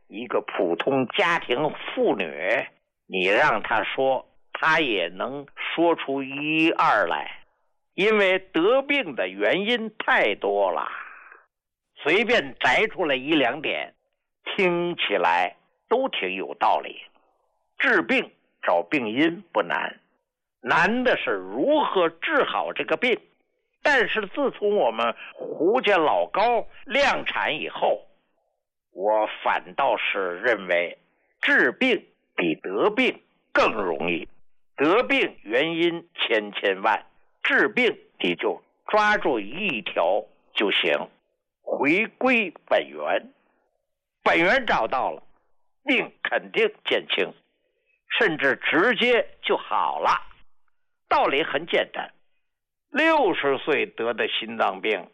一个普通家庭妇女，你让她说，她也能说出一二来，因为得病的原因太多了，随便摘出来一两点，听起来都挺有道理。治病找病因不难，难的是如何治好这个病。但是自从我们胡家老高量产以后，我反倒是认为治病比得病更容易。得病原因千千万，治病你就抓住一条就行，回归本源。本源找到了，病肯定减轻，甚至直接就好了。道理很简单，60岁得的心脏病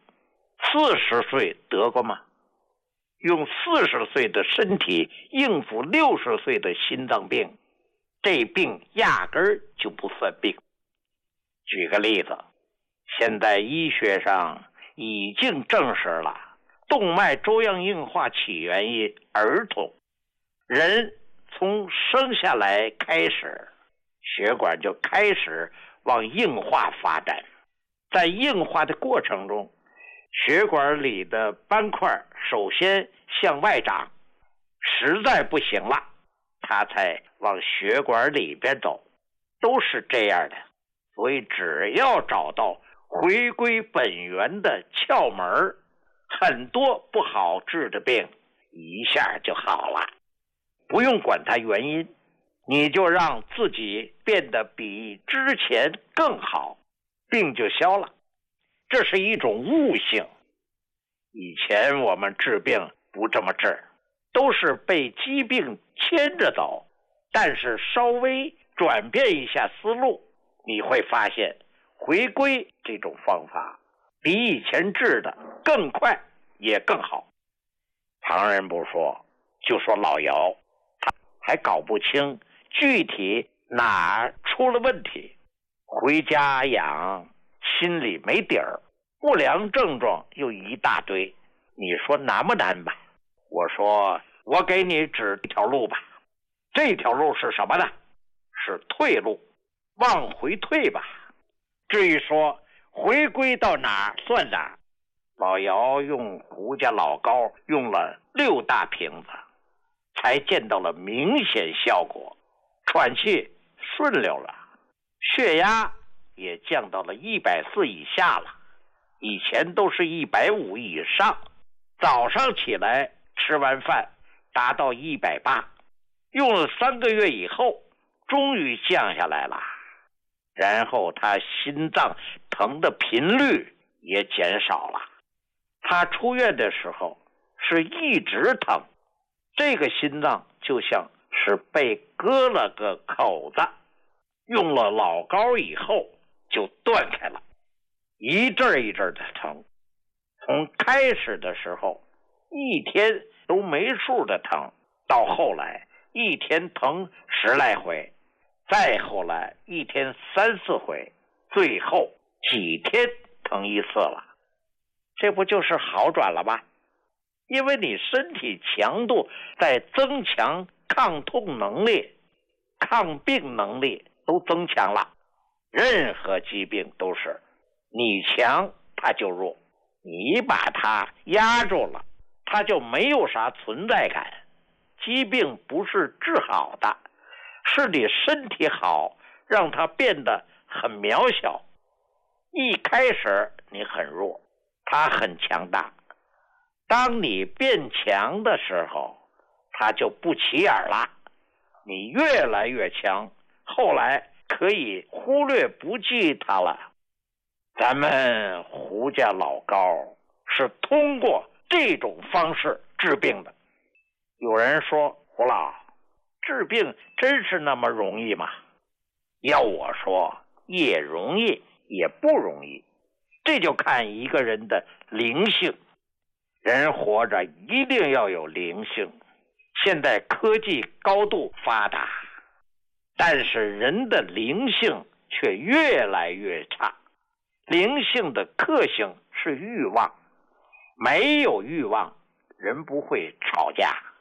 ，40岁得过吗？用40岁的身体应付60岁的心脏病，这病压根儿就不算病。举个例子，现在医学上已经证实了，动脉粥样硬化起源于儿童。人从生下来开始，血管就开始往硬化发展，在硬化的过程中，血管里的斑块首先向外长，实在不行了，它才往血管里边走，都是这样的。所以只要找到回归本源的窍门，很多不好治的病一下就好了。不用管它原因，你就让自己变得比之前更好，病就消了。这是一种悟性。以前我们治病不这么治，都是被疾病牵着走，但是稍微转变一下思路，你会发现回归这种方法比以前治的更快也更好。旁人不说，就说老姚他还搞不清具体哪出了问题，回家养心里没底儿，不良症状又一大堆，你说难不难吧？我说我给你指一条路吧。这条路是什么呢？是退路，往回退吧。至于说回归到哪算哪，老姚用胡家老高用了6大瓶子，才见到了明显效果，喘气顺溜了，血压也降到了140以下了，以前都是150以上。早上起来吃完饭达到180，用了3个月以后终于降下来了。然后他心脏疼的频率也减少了。他出院的时候是一直疼，这个心脏就像是被割了个口子，用了老高以后就断开了，一阵一阵的疼。从开始的时候一天都没数的疼，到后来一天疼10来回，再后来一天3、4回，最后几天疼一次了。这不就是好转了吗？因为你身体强度在增强，抗痛能力、抗病能力都增强了。任何疾病都是你强它就弱，你把它压住了，它就没有啥存在感。疾病不是治好的，是你身体好让它变得很渺小。一开始你很弱，它很强大，当你变强的时候，它就不起眼了。你越来越强，后来可以忽略不计它了。咱们胡家老高是通过这种方式治病的。有人说，胡老，治病真是那么容易吗？要我说，也容易也不容易，这就看一个人的灵性。人活着一定要有灵性。现在科技高度发达，但是人的灵性却越来越差。灵性的克星是欲望，没有欲望，人不会吵架。